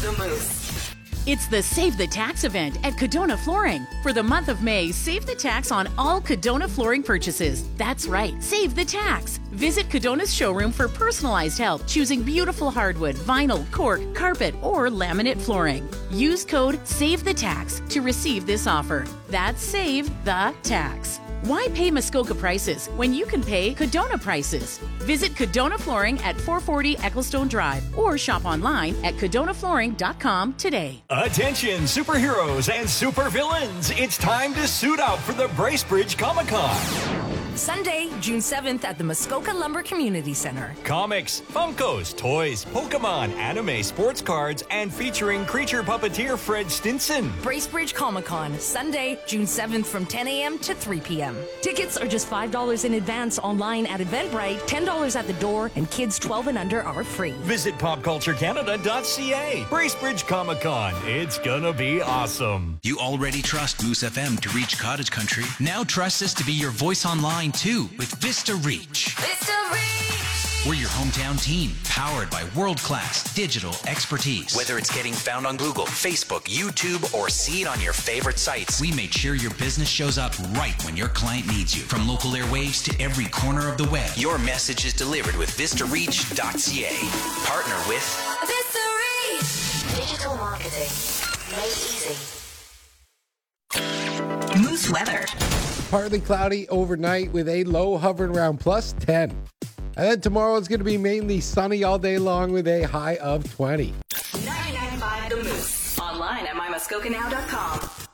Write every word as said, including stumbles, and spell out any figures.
The Moose. It's the Save the Tax event at Cadona Flooring. For the month of May, save the tax on all Cadona Flooring purchases. That's right, save the tax. Visit Cadona's showroom for personalized help choosing beautiful hardwood, vinyl, cork, carpet, or laminate flooring. Use code SAVETHETAX to receive this offer. That's Save the Tax. Why pay Muskoka prices when you can pay Cadona prices? Visit Cadona Flooring at four forty Ecclestone Drive or shop online at cadona flooring dot com today. Attention, superheroes and supervillains. It's time to suit up for the Bracebridge Comic-Con. Sunday, June seventh at the Muskoka Lumber Community Center. Comics, Funkos, toys, Pokemon, anime, sports cards, and featuring creature puppeteer Fred Stinson. Bracebridge Comic-Con, Sunday, June seventh from ten a.m. to three p.m. Tickets are just five dollars in advance online at Eventbrite, ten dollars at the door, and kids twelve and under are free. Visit pop culture canada dot c a. Bracebridge Comic-Con. It's gonna be awesome. You already trust Moose F M to reach cottage country. Now trust us to be your voice online too with Vista Reach. Vista Reach! We're your hometown team, powered by world-class digital expertise. Whether it's getting found on Google, Facebook, YouTube, or see it on your favorite sites, we make sure your business shows up right when your client needs you. From local airwaves to every corner of the web, your message is delivered with vista reach dot c a. Partner with Vista Reach! Digital marketing made easy. Moose weather. Partly cloudy overnight with a low hovering around plus ten. And then tomorrow it's going to be mainly sunny all day long with a high of twenty. ninety-nine point five The Moose. Online at my muskoka now dot com.